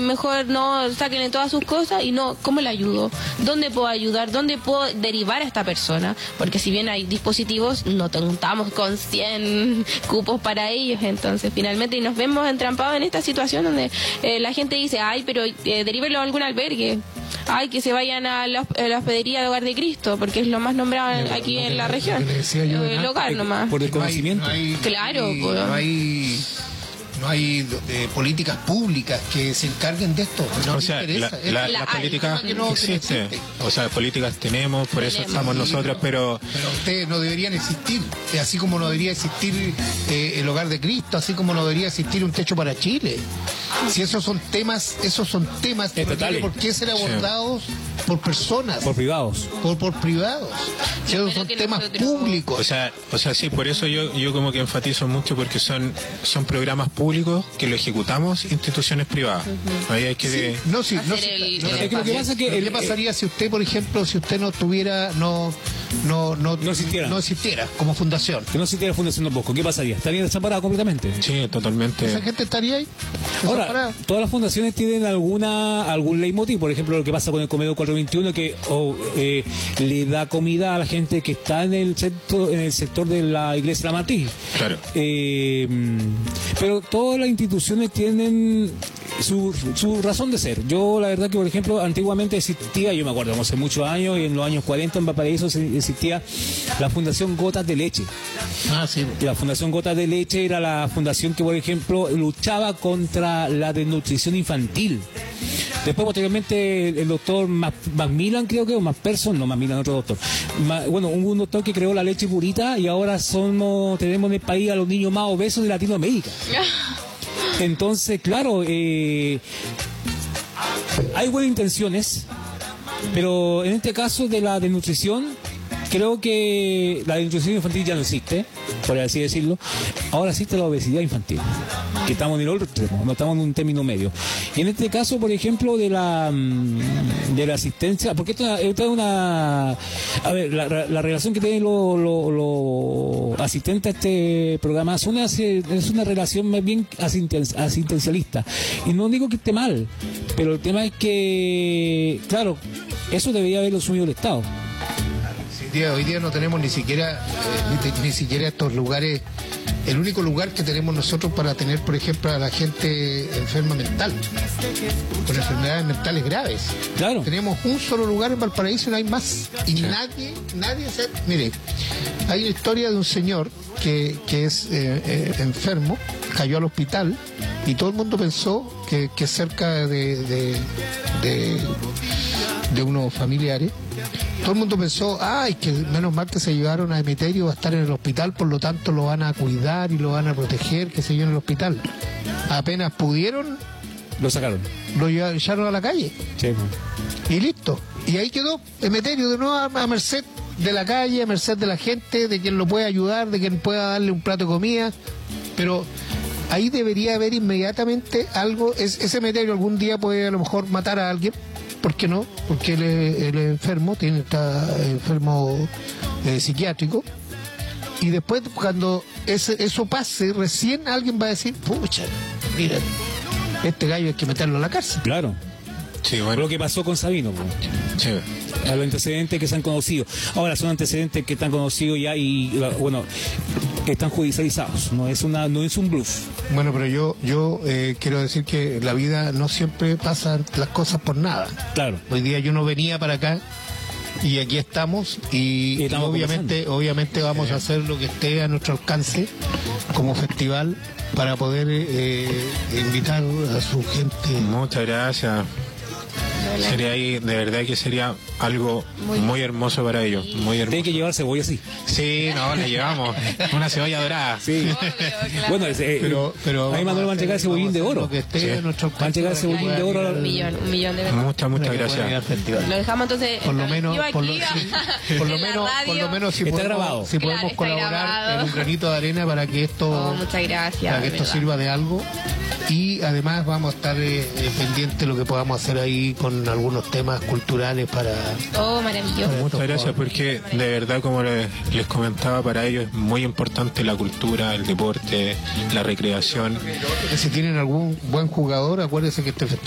mejor no saquen todas sus cosas y no, ¿cómo le ayudo? ¿Dónde puedo ayudar? ¿Dónde puedo derivar a esta persona? Porque si bien hay dispositivos, no contamos con 100 cupos para ellos, entonces finalmente y nos vemos entrampados en esta situación donde la gente dice, ay, pero derívelo a algún albergue, ay, que se vayan a la hospedería de Hogar de Cristo, porque es lo más nombrado aquí en la región, el hogar nomás. Por el conocimiento. Claro, no hay políticas públicas que se encarguen de esto. No, o sea, la política no existe. O sea, políticas tenemos, por eso estamos nosotros, pero ustedes no deberían existir. Así como no debería existir el Hogar de Cristo, así como no debería existir un techo para Chile. Si esos son temas que no tienen por qué ser abordados por personas. Por privados. Por privados. Si esos son temas públicos. O sea, sí, por eso yo como que enfatizo mucho, porque son programas públicos que lo ejecutamos instituciones privadas. Ahí hay que... ¿Qué pasaría si usted, por ejemplo, si usted no tuviera, no existiera como fundación? Que no existiera Fundación Don Bosco, ¿qué pasaría? ¿Estaría desamparada completamente? Sí, totalmente. ¿Esa gente estaría ahí? Ahora, todas las fundaciones tienen algún leitmotiv, por ejemplo, lo que pasa con el Comedor 421, que le da comida a la gente que está en el sector de la Iglesia de la Matriz. Claro. Pero todas las instituciones tienen su razón de ser. Yo, la verdad que, por ejemplo, antiguamente existía, yo me acuerdo, hace muchos años, y en los años 40 en Valparaíso existía la Fundación Gotas de Leche. Sí. Y la Fundación Gotas de Leche era la fundación que, por ejemplo, luchaba contra la desnutrición infantil. Después, posteriormente, el doctor Macmillan, creo que, o Macpherson, no, Macmillan, otro doctor. Un doctor que creó la leche purita, y ahora tenemos en el país a los niños más obesos de Latinoamérica. Entonces, claro, hay buenas intenciones, pero en este caso de la desnutrición, creo que la desnutrición infantil ya no existe, por así decirlo. Ahora existe la obesidad infantil, que estamos en el otro extremo, no estamos en un término medio. Y en este caso, por ejemplo, de la asistencia, porque esta es una... A ver, la relación que tienen los asistentes a este programa es una relación más bien asistencialista. Y no digo que esté mal, pero el tema es que, claro, eso debería haberlo asumido el Estado. Hoy día no tenemos ni siquiera estos lugares. El único lugar que tenemos nosotros para tener, por ejemplo, a la gente enferma mental, con enfermedades mentales graves. Claro. Tenemos un solo lugar en Valparaíso y no hay más. Y sí. nadie sabe. Mire, hay una historia de un señor que es enfermo, cayó al hospital y todo el mundo pensó que cerca de unos familiares, todo el mundo pensó, que menos mal que se llevaron a Emeterio, va a estar en el hospital, por lo tanto lo van a cuidar y lo van a proteger, que se yo, en el hospital. Apenas pudieron, lo sacaron, lo echaron a la calle. Sí. Y listo. Y ahí quedó Emeterio de nuevo a merced de la calle, a merced de la gente, de quien lo pueda ayudar, de quien pueda darle un plato de comida. Pero ahí debería haber inmediatamente algo. Ese Emeterio algún día puede a lo mejor matar a alguien. ¿Por qué no? Porque él es enfermo, está enfermo psiquiátrico. Y después, cuando eso pase, recién alguien va a decir, pucha, mira, este gallo hay que meterlo a la cárcel. Claro. Sí, bueno. Lo que pasó con Sabino, pues. Sí. A los antecedentes que se han conocido. Ahora son antecedentes que están conocidos ya y, bueno, están judicializados. No es un bluff. Bueno, pero yo quiero decir que la vida no siempre pasan las cosas por nada. Claro. Hoy día yo no venía para acá y aquí estamos y obviamente vamos a hacer lo que esté a nuestro alcance como festival para poder invitar a su gente. Muchas gracias. Sería ahí, de verdad que sería algo muy hermoso para ellos. Muy hermoso. Tienen que llevar cebolla, sí. Sí, no, le llevamos una cebolla dorada. Sí. Bueno, pero ahí Manuel va a entregar el cebollín de oro. Va a entregar el cebollín de oro. Un millón de veces. Muchas gracias. Lo dejamos entonces. Por lo menos si podemos colaborar en un granito de arena para que esto, muchas gracias, para que esto sirva de algo. Y además vamos a estar pendientes de lo que podamos hacer ahí con algunos temas culturales para... maravilloso. Muchas gracias, porque de verdad, como les comentaba, para ellos es muy importante la cultura, el deporte, la recreación. Si tienen algún buen jugador, acuérdense que este